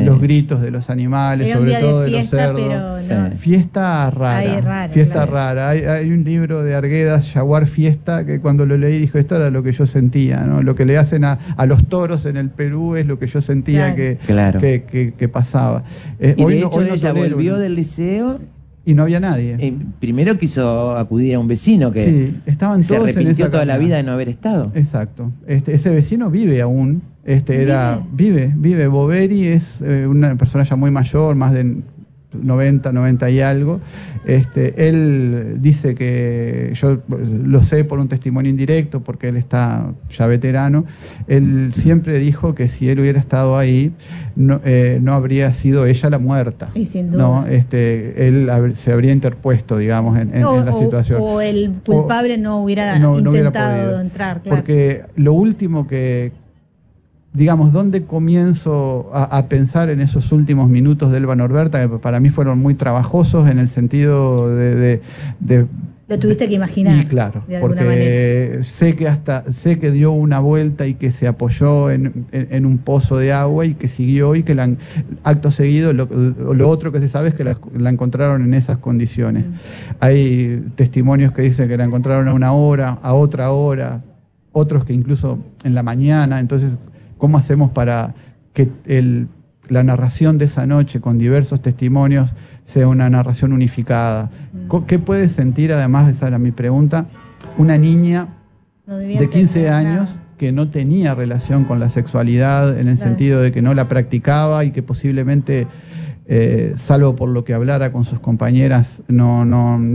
los gritos de los animales, era sobre todo de los fiesta, cerdos. Pero no. Fiesta rara. Ay, raro, fiesta claro. rara. Hay un libro de Arguedas, Jaguar Fiesta, que cuando lo leí dijo, esto era lo que yo sentía, ¿no? Lo que le hacen a los toros en el Perú es lo que yo sentía que pasaba. Y de hecho ella volvió del liceo y no había nadie. Primero quiso acudir a un vecino que sí, estaban todos se arrepintió en esa toda la casa. vida de no haber estado. Exacto. Ese vecino vive aún. Vive. Boveri es una persona ya muy mayor, más de 90 y algo. Él dice que, yo lo sé por un testimonio indirecto, porque él está ya veterano, él siempre dijo que si él hubiera estado ahí, no habría sido ella la muerta. Y sin duda. ¿No? Él se habría interpuesto, digamos, en la situación. O el culpable no hubiera intentado entrar, claro. Porque lo último digamos, ¿dónde comienzo a pensar en esos últimos minutos de Elba Norberta, que para mí fueron muy trabajosos en el sentido de lo tuviste que imaginar. Y claro, de porque sé que dio una vuelta y que se apoyó en un pozo de agua y que siguió y que acto seguido lo otro que se sabe es que la encontraron en esas condiciones. Hay testimonios que dicen que la encontraron a una hora, a otra hora, otros que incluso en la mañana. Entonces, ¿cómo hacemos para que la narración de esa noche con diversos testimonios sea una narración unificada? ¿Qué puede sentir, además, esa era mi pregunta, una niña de 15 años que no tenía relación con la sexualidad en el sentido de que no la practicaba y que posiblemente, salvo por lo que hablara con sus compañeras, no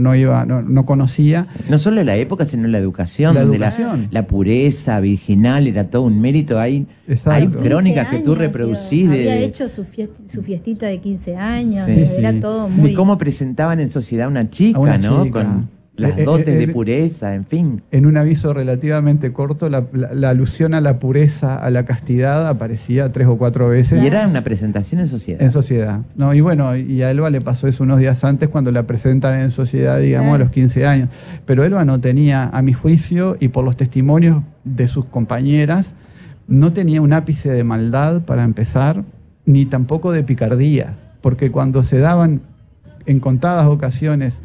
conocía? No solo la época, sino la educación. La pureza virginal era todo un mérito. Hay crónicas que tú reproducís. Había hecho su fiestita de 15 años, era todo muy... De cómo presentaban en sociedad a una chica, ¿no? Chica. Con las dotes de pureza, en fin. En un aviso relativamente corto, la alusión a la pureza, a la castidad, aparecía 3 o 4 veces. Y era una presentación en sociedad. En sociedad. No, y bueno, y a Elba le pasó eso unos días antes cuando la presentan en sociedad, digamos, a los 15 años. Pero Elba no tenía, a mi juicio, y por los testimonios de sus compañeras, no tenía un ápice de maldad para empezar, ni tampoco de picardía, porque cuando se daban en contadas ocasiones,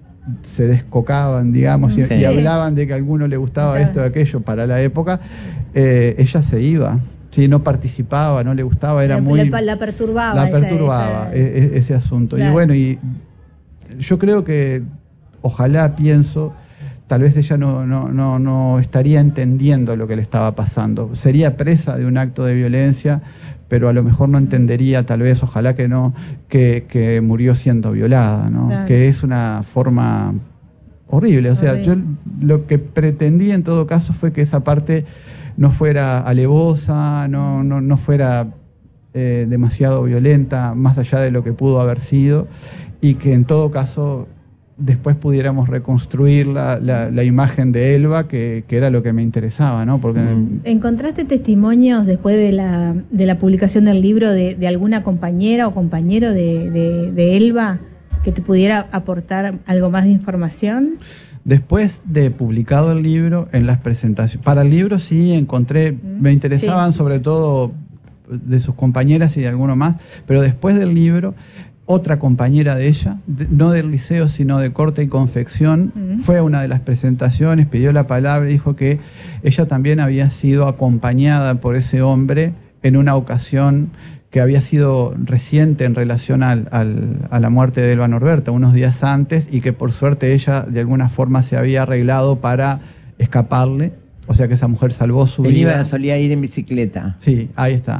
se descocaban, digamos, y hablaban de que a alguno le gustaba esto o aquello para la época, ella se iba. Sí, no participaba, no le gustaba, era muy... La perturbaba. Ese asunto. Claro. Y bueno, y yo creo que, pienso, tal vez ella no estaría entendiendo lo que le estaba pasando. Sería presa de un acto de violencia, pero a lo mejor no entendería, tal vez, ojalá que no, que murió siendo violada, ¿no? Claro. Que es una forma horrible. O sea, yo lo que pretendí en todo caso fue que esa parte no fuera alevosa, no fuera demasiado violenta, más allá de lo que pudo haber sido, y que en todo caso después pudiéramos reconstruir la imagen de Elba, que era lo que me interesaba, ¿no? Porque ¿encontraste testimonios después de la publicación del libro de alguna compañera o compañero de Elba que te pudiera aportar algo más de información? Después de publicado el libro, en las presentaciones, para el libro sí encontré, me interesaban sobre todo de sus compañeras y de alguno más, pero después del libro, otra compañera de ella, no del liceo, sino de corte y confección, fue a una de las presentaciones, pidió la palabra y dijo que ella también había sido acompañada por ese hombre en una ocasión que había sido reciente en relación a la muerte de Elba Norberta, unos días antes, y que por suerte ella de alguna forma se había arreglado para escaparle. O sea que esa mujer salvó su vida. Solía ir en bicicleta. Sí, ahí está.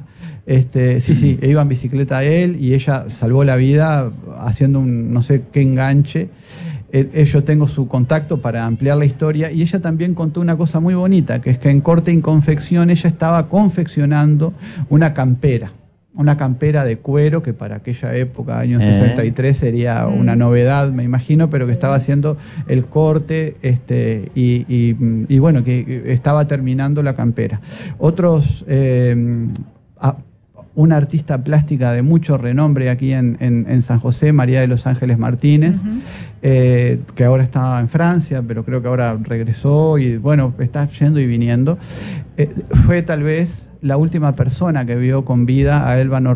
Sí, iba en bicicleta a él y ella salvó la vida haciendo un no sé qué enganche. Yo tengo su contacto para ampliar la historia, y ella también contó una cosa muy bonita, que es que en corte y confección ella estaba confeccionando una campera de cuero, que para aquella época, año 63, sería una novedad, me imagino, pero que estaba haciendo el corte y bueno, que estaba terminando la campera. Otros, una artista plástica de mucho renombre aquí en San José, María de los Ángeles Martínez, que ahora está en Francia, pero creo que ahora regresó y bueno, está yendo y viniendo. Fue tal vez la última persona que vio con vida a Elba Norberta